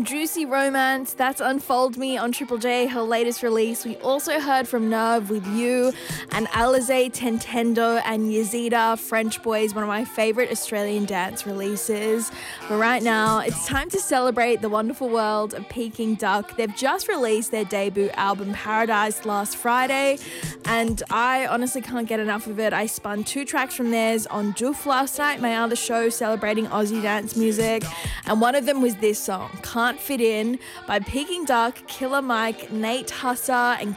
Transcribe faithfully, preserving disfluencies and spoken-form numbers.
from Juicy Romance, that's Unfold Me on Triple J, her latest release. We also heard from Nerve with You and Alize Tentendo and Yazida, French Boys, one of my favourite Australian dance releases. But right now, it's time to celebrate the wonderful world of Peking Duck. They've just released their debut album, Paradise, last Friday, and I honestly can't get enough of it. I spun two tracks from theirs on Joof last night, my other show celebrating Aussie dance music, and one of them was this song, Can't Fit In, by Peking Duck, Killer Mike, Nate Husser, and